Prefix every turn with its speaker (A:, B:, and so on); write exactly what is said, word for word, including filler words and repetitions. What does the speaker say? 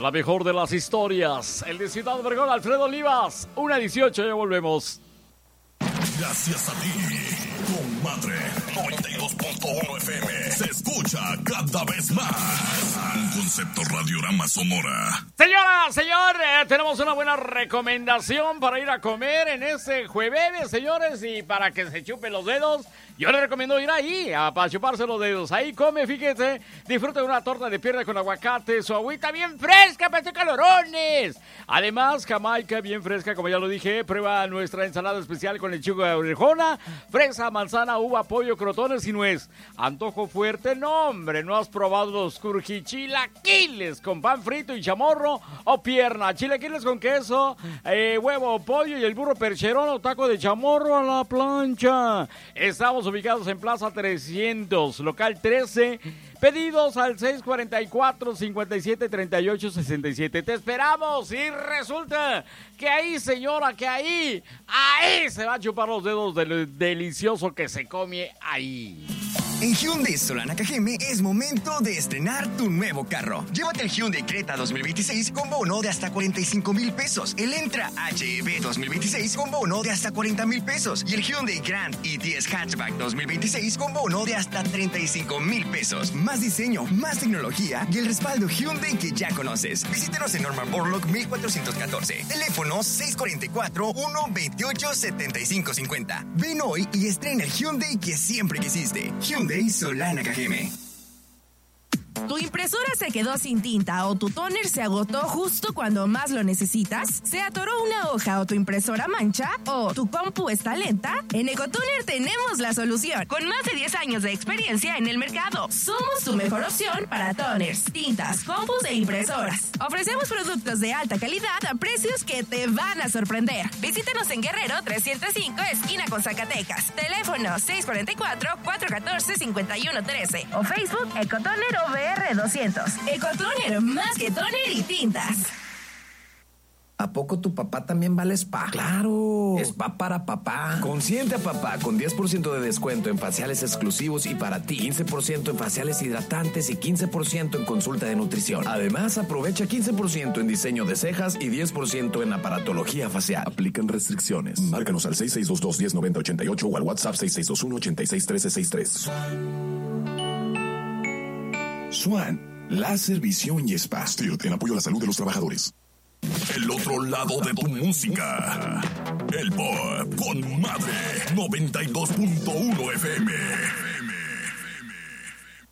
A: La mejor de las historias. El de Ciudad Obregón, Alfredo Olivas. una dieciocho, ya volvemos.
B: Gracias a ti, comadre. noventa y dos punto uno F M. Se escucha cada vez más. Un concepto Radiorama Sonora.
A: Señora, señor, eh, tenemos una buena recomendación para ir a comer en este jueves, señores, y para que se chupen los dedos. Yo le recomiendo ir ahí, a, para chuparse los dedos. Ahí come, fíjese, disfruta de una torta de pierna con aguacate, su agüita bien fresca para estos calorones. Además, jamaica bien fresca, como ya lo dije. Prueba nuestra ensalada especial con lechuga de orejona, fresa, manzana, uva, pollo, crotones y nuez. Antojo fuerte, no hombre, ¿no has probado los curjichilaquiles con pan frito y chamorro o pierna? Chilaquiles con queso, eh, huevo, pollo y el burro percherón o taco de chamorro a la plancha. Estamos ubicados en Plaza trescientos, local trece. Pedidos al seis cuarenta y cuatro, cincuenta y siete, treinta y ocho, sesenta y siete. Te esperamos y resulta que ahí, señora, que ahí, ahí se va a chupar los dedos de lo delicioso que se come ahí.
C: En Hyundai Solana Cajeme es momento de estrenar tu nuevo carro. Llévate el Hyundai Creta dos mil veintiséis con bono de hasta cuarenta y cinco mil pesos. El Entra H E V dos mil veintiséis con bono de hasta cuarenta mil pesos. Y el Hyundai Grand i diez Hatchback dos mil veintiséis con bono de hasta treinta y cinco mil pesos. Más diseño, más tecnología y el respaldo Hyundai que ya conoces. Visítanos en Norman Borlaug mil cuatrocientos catorce. Teléfono seis cuatro cuatro, uno veintiocho, setenta y cinco cincuenta. Ven hoy y estrena el Hyundai que siempre quisiste. Hyundai Solana Cajeme.
D: ¿Tu impresora se quedó sin tinta o tu tóner se agotó justo cuando más lo necesitas? ¿Se atoró una hoja o tu impresora mancha? ¿O tu compu está lenta? En Ecotoner tenemos la solución. Con más de diez años de experiencia en el mercado, somos tu mejor opción para toners, tintas, compus e impresoras. Ofrecemos productos de alta calidad a precios que te van a sorprender. Visítanos en Guerrero trescientos cinco, esquina con Zacatecas. Teléfono seis cuatro cuatro, cuatro uno cuatro, cinco uno uno tres o Facebook Ecotoner O V R doscientos. Ecotoner, más que toner y tintas.
E: ¿A poco tu papá también va al spa? ¡Claro! Spa para papá. Consiente a papá con diez por ciento de descuento en faciales exclusivos y para ti quince por ciento en faciales hidratantes y quince por ciento en consulta de nutrición. Además, aprovecha quince por ciento en diseño de cejas y diez por ciento en aparatología facial.
B: Aplican restricciones. Márcanos al seis seis dos dos, uno cero nueve cero, ocho ocho o al WhatsApp seis seis dos uno, ocho seis uno tres seis tres. Swan, láser, visión y spa. Stilt, en apoyo a la salud de los trabajadores. El otro lado de tu música. El pop con Madre noventa y dos punto uno F M.